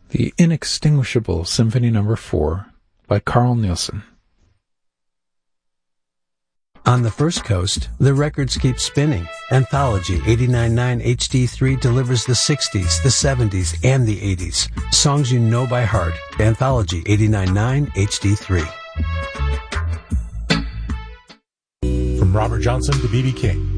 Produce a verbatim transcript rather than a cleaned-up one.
The Inextinguishable Symphony Number four by Carl Nielsen. On the First Coast, the records keep spinning. Anthology eighty-nine point nine H D three delivers the sixties, the seventies, and the eighties. Songs you know by heart. Anthology eighty-nine point nine H D three. From Robert Johnson to B B King,